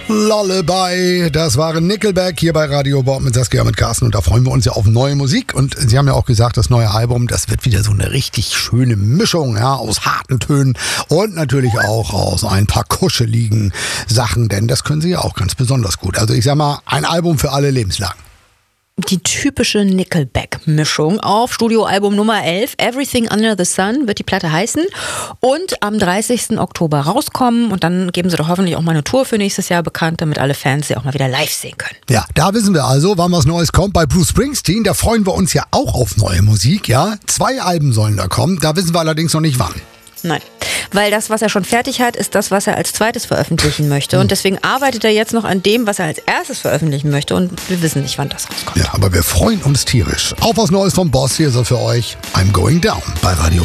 Lullaby, das waren Nickelback hier bei Radio Bob mit Saskia und mit Carsten und da freuen wir uns ja auf neue Musik und Sie haben ja auch gesagt, das neue Album, das wird wieder so eine richtig schöne Mischung, ja, aus harten Tönen und natürlich auch aus ein paar kuscheligen Sachen, denn das können Sie ja auch ganz besonders gut. Also ich sag mal, ein Album für alle Lebenslagen. Die typische Nickelback-Mischung auf Studioalbum Nummer 11, Everything Under the Sun wird die Platte heißen und am 30. Oktober rauskommen und dann geben sie doch hoffentlich auch mal eine Tour für nächstes Jahr bekannt, damit alle Fans sie auch mal wieder live sehen können. Ja, da wissen wir also, wann was Neues kommt bei Bruce Springsteen, da freuen wir uns ja auch auf neue Musik, ja. 2 Alben sollen da kommen, da wissen wir allerdings noch nicht wann. Nein, weil das, was er schon fertig hat, ist das, was er als zweites veröffentlichen möchte. Und deswegen arbeitet er jetzt noch an dem, was er als erstes veröffentlichen möchte. Und wir wissen nicht, wann das rauskommt. Ja, aber wir freuen uns tierisch. Auf was Neues vom Boss, hier ist er für euch. I'm Going Down bei Radio